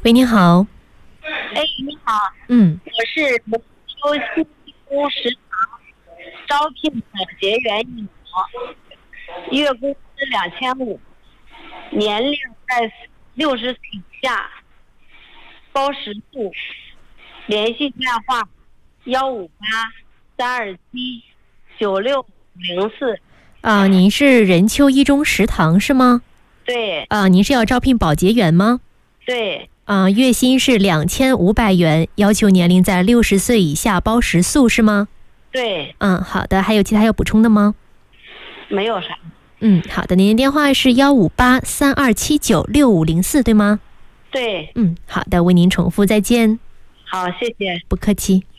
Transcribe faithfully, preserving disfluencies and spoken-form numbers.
喂，你好。 哎，你好。 嗯， 我是龙丘新宫食堂招聘保洁员一模，月工资两千五，年龄在六十岁以下，包食宿，联系电话幺五八三二七九六零四。 啊，您是任丘一中食堂是吗？ 对啊，您是要招聘保洁员吗？ 对， 啊，月薪是两千五百元，要求年龄在六十岁以下，包食宿是吗？ 对， 嗯，好的。还有其他要补充的吗？ 没有啥。 嗯，好的。您的电话是幺五八三二七九六五零四，对吗？ 对， 嗯，好的，为您重复，再见。 好，谢谢。 不客气。